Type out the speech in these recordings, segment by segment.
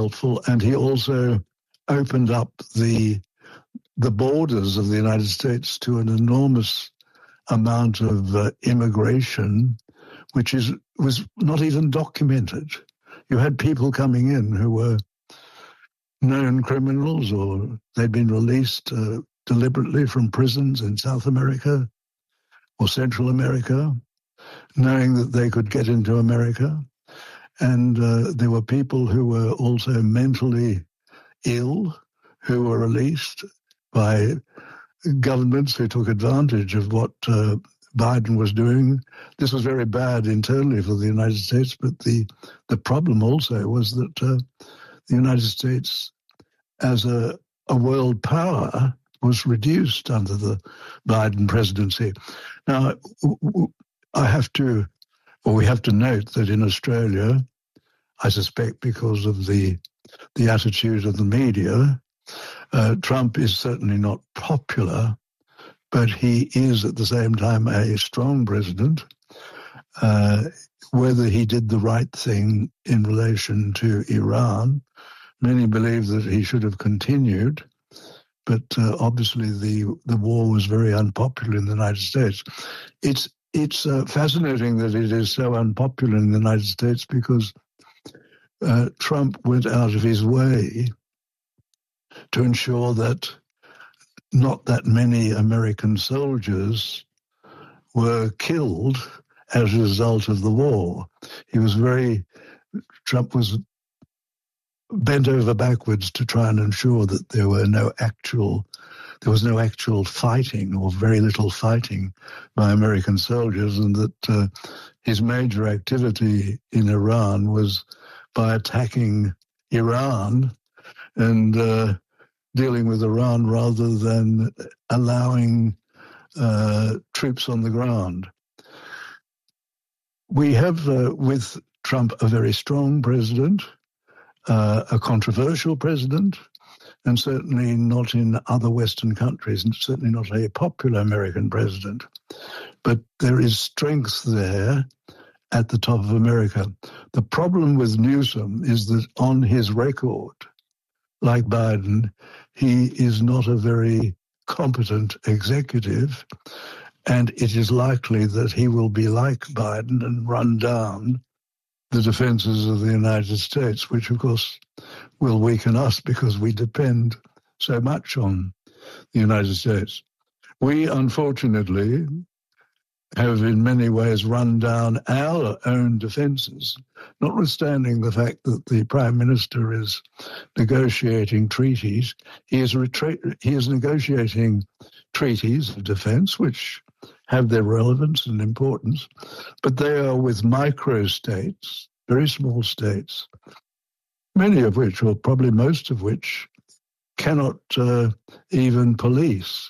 helpful, and he also opened up the borders of the United States to an enormous amount of immigration, which was not even documented. You had people coming in who were known criminals, or they'd been released deliberately from prisons in South America or Central America, knowing that they could get into America. And there were people who were also mentally ill who were released by governments who took advantage of what Biden was doing. This was very bad internally for the United States, but the problem also was that the United States as a world power was reduced under the Biden presidency. Now, we have to note that in Australia, I suspect because of the attitude of the media, Trump is certainly not popular, but he is at the same time a strong president. Whether he did the right thing in relation to Iran, many believe that he should have continued, but obviously the war was very unpopular in the United States. It's fascinating that it is so unpopular in the United States because Trump went out of his way to ensure that not that many American soldiers were killed as a result of the war. Trump was bent over backwards to try and ensure that there was no actual fighting, or very little fighting, by American soldiers, and that his major activity in Iran was by attacking Iran and dealing with Iran rather than allowing troops on the ground. We have with Trump a very strong president, a controversial president, and certainly not in other Western countries, and certainly not a popular American president. But there is strength there at the top of America. The problem with Newsom is that on his record, like Biden, he is not a very competent executive, and it is likely that he will be like Biden and run down the defenses of the United States, which, of course, will weaken us because we depend so much on the United States. We, unfortunately, have in many ways run down our own defences, notwithstanding the fact that the Prime Minister is negotiating treaties. He is negotiating treaties of defence, which have their relevance and importance, but they are with micro-states, very small states, many of which, or probably most of which, cannot even police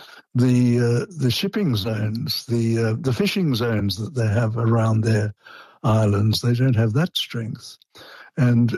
the shipping zones, the fishing zones that they have around their islands. They don't have that strength. And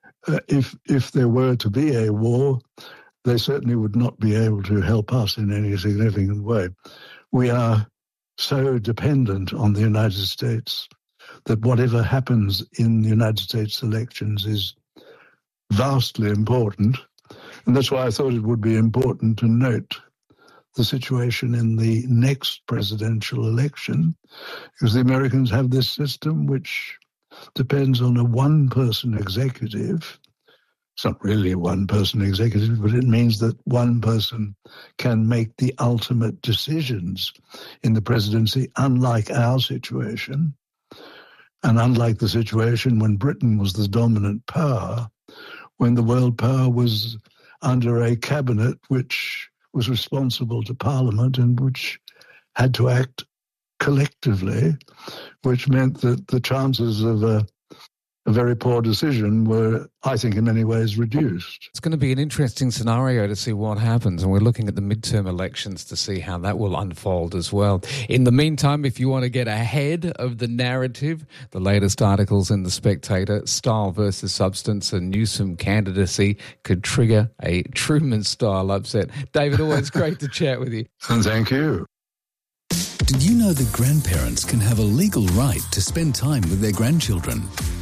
if there were to be a war, they certainly would not be able to help us in any significant way. We are so dependent on the United States that whatever happens in the United States elections is vastly important. And that's why I thought it would be important to note the situation in the next presidential election, because the Americans have this system which depends on a one-person executive. It's not really a one-person executive, but it means that one person can make the ultimate decisions in the presidency, unlike our situation, and unlike the situation when Britain was the dominant power, when the world power was under a cabinet which was responsible to Parliament and which had to act collectively, which meant that the chances of a very poor decision were, I think, in many ways reduced. It's going to be an interesting scenario to see what happens, and we're looking at the midterm elections to see how that will unfold as well. In the meantime, if you want to get ahead of the narrative, the latest articles in The Spectator, style versus substance, and Newsom candidacy could trigger a Truman-style upset. David, always great to chat with you. And thank you. Did you know that grandparents can have a legal right to spend time with their grandchildren?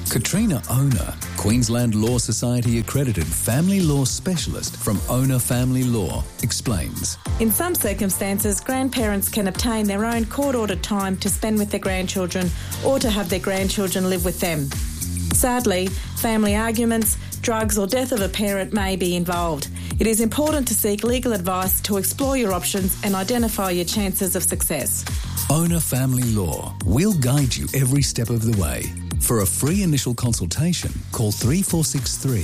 Katrina Ona, Queensland Law Society accredited family law specialist from Ona Family Law, explains. In some circumstances, grandparents can obtain their own court-ordered time to spend with their grandchildren or to have their grandchildren live with them. Sadly, family arguments, drugs or death of a parent may be involved. It is important to seek legal advice to explore your options and identify your chances of success. Ona Family Law. We'll guide you every step of the way. For a free initial consultation, call 3463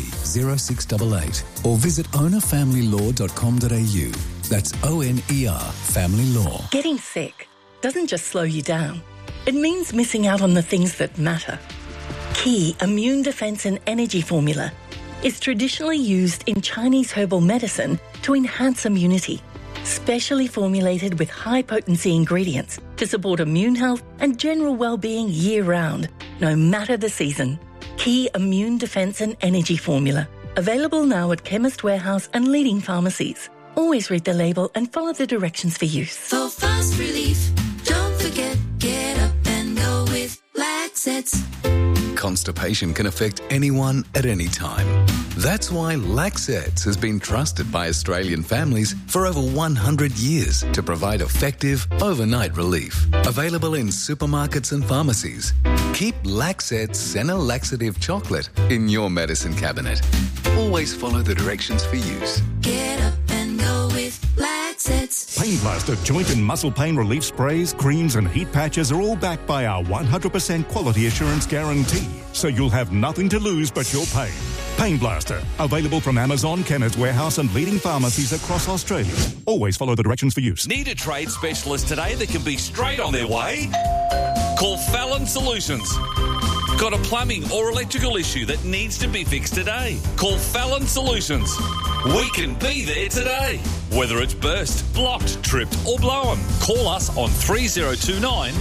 0688 or visit onafamilylaw.com.au. That's ONER Family Law. Getting sick doesn't just slow you down. It means missing out on the things that matter. Key Immune Defense and Energy Formula is traditionally used in Chinese herbal medicine to enhance immunity, specially formulated with high-potency ingredients to support immune health and general well-being year-round, no matter the season. Key Immune Defense and Energy Formula, available now at Chemist Warehouse and leading pharmacies. Always read the label and follow the directions for use. For fast relief, don't forget, get up and go with Laxets. Constipation can affect anyone at any time. That's why Laxets has been trusted by Australian families for over 100 years to provide effective overnight relief. Available in supermarkets and pharmacies. Keep Laxets Senna Laxative Chocolate in your medicine cabinet. Always follow the directions for use. Get up and go with Laxets. Pain Blaster joint and muscle pain relief sprays, creams and heat patches are all backed by our 100% quality assurance guarantee, so you'll have nothing to lose but your pain. Pain Blaster, available from Amazon, Chemist Warehouse and leading pharmacies across Australia. Always follow the directions for use. Need a trade specialist today that can be straight on their way? Call Fallon Solutions. Got a plumbing or electrical issue that needs to be fixed today? Call Fallon Solutions. We can be there today. Whether it's burst, blocked, tripped or blown, call us on 3029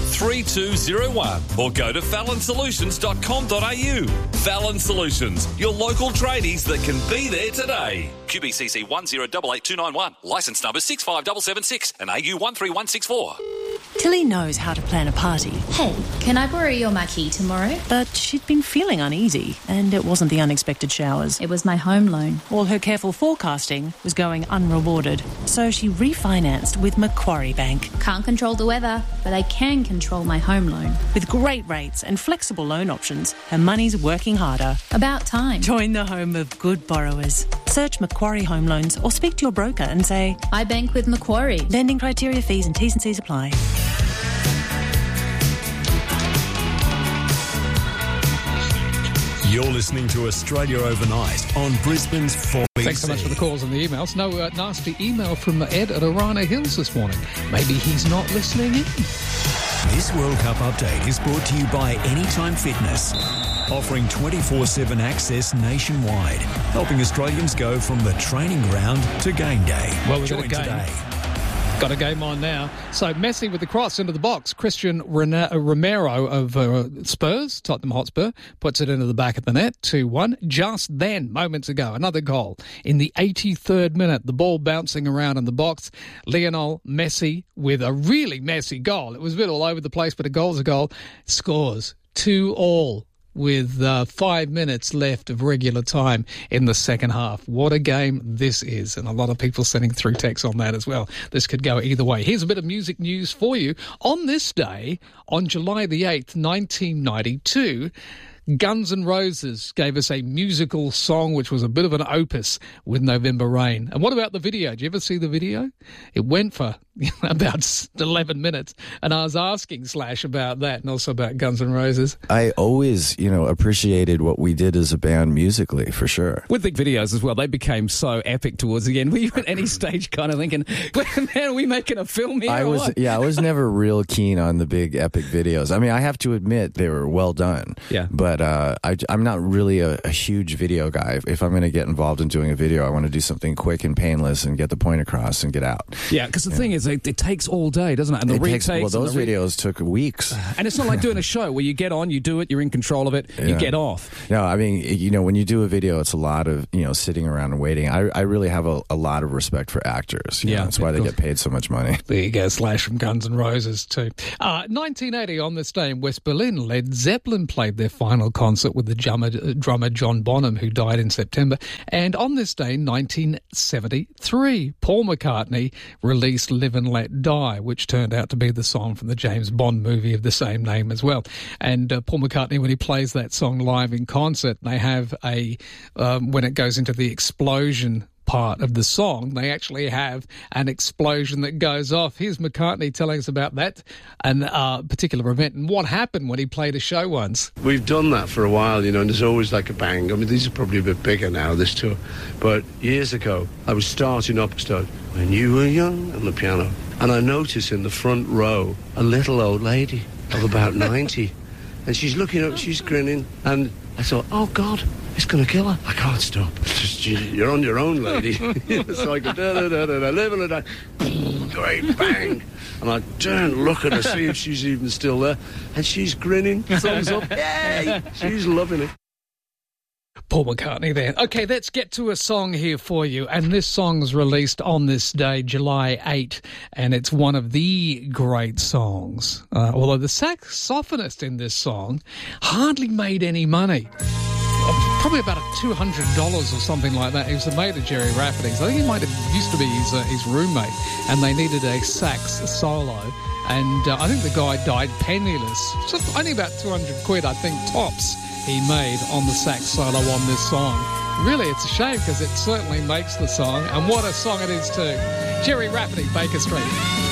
3201 or go to fallonsolutions.com.au. Fallon Solutions, your local tradies that can be there today. QBCC 1088291, licence number 65776 and AU 13164. Tilly knows how to plan a party. Hey, can I borrow your marquee tomorrow? But she'd been feeling uneasy, and it wasn't the unexpected showers. It was my home loan. All her careful forecasting was going unrewarded, so she refinanced with Macquarie Bank. Can't control the weather, but I can control my home loan. With great rates and flexible loan options, her money's working harder. About time. Join the home of good borrowers. Search Macquarie Home Loans or speak to your broker and say, I bank with Macquarie. Lending criteria, fees and T's and C's apply. You're listening to Australia Overnight on Brisbane's 4BC. Thanks so much for the calls and the emails. No nasty email from Ed at Arana Hills this morning. Maybe he's not listening in. This World Cup update is brought to you by Anytime Fitness, offering 24/7 access nationwide, helping Australians go from the training ground to game day. Well, we've Join got a game. today. Got a game on now. So Messi with the cross into the box. Christian Romero of Spurs, Tottenham Hotspur, puts it into the back of the net, 2-1. Just then, moments ago, another goal. In the 83rd minute, the ball bouncing around in the box. Lionel Messi with a really messy goal. It was a bit all over the place, but a goal's a goal. Scores 2-2. With 5 minutes left of regular time in the second half. What a game this is. And a lot of people sending through texts on that as well. This could go either way. Here's a bit of music news for you. On this day, on July the 8th, 1992, Guns N' Roses gave us a musical song which was a bit of an opus with November Rain. And what about the video? Did you ever see the video? It went for about 11 minutes. And I was asking Slash about that and also about Guns N' Roses. I always, appreciated what we did as a band musically, for sure. With the videos as well, they became so epic towards the end. Were you at any stage kind of thinking, man, are we making a film here? I was never real keen on the big epic videos. I mean, I have to admit they were well done. Yeah. But I'm not really a huge video guy. If I'm going to get involved in doing a video, I want to do something quick and painless and get the point across and get out. Yeah, because the thing is, it takes all day, doesn't it? And the retakes. Well, those videos took weeks. And it's not like doing a show where you get on, you do it, you're in control of it, you get off. No, I mean, when you do a video, it's a lot of, sitting around and waiting. I really have a lot of respect for actors. That's why they get paid so much money. There you go, Slash from Guns N' Roses too. 1980, on this day in West Berlin, Led Zeppelin played their final farewell concert with the drummer John Bonham, who died in September. And on this day, 1973, Paul McCartney released Live and Let Die, which turned out to be the song from the James Bond movie of the same name as well. And Paul McCartney, when he plays that song live in concert, they have when it goes into the explosion part of the song, they actually have an explosion that goes off. Here's McCartney telling us about that and particular event and what happened when he played a show once. We've done that for a while, and there's always like a bang. I mean, these are probably a bit bigger now, this tour. But years ago, I was starting up when you were young on the piano, and I noticed in the front row a little old lady of about 90, and she's looking up, she's grinning, and I thought, oh God, it's going to kill her. I can't stop. You're on your own, lady. So I go, da-da-da-da-da, live and die. Great bang. And I turn, look at her, see if she's even still there. And she's grinning, thumbs up. Yay! She's loving it. Paul McCartney there. Okay, let's get to a song here for you. And this song's released on this day, July 8, and it's one of the great songs. Although the saxophonist in this song hardly made any money. Probably about $200 or something like that. He was the mate of Jerry Rafferty's. I think he might have used to be his roommate, and they needed a sax solo. And I think the guy died penniless. So only about 200 quid, I think, tops, he made on the sax solo on this song. Really, it's a shame because it certainly makes the song. And what a song it is too. Jerry Rafferty, Baker Street.